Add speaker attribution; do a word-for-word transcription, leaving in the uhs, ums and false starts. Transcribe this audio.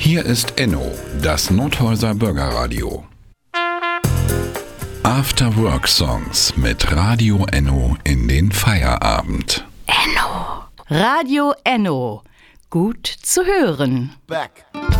Speaker 1: Hier ist Enno, das Nothäuser Bürgerradio. After Work Songs mit Radio Enno in den Feierabend.
Speaker 2: Enno. Radio Enno. Gut zu hören.
Speaker 3: Back.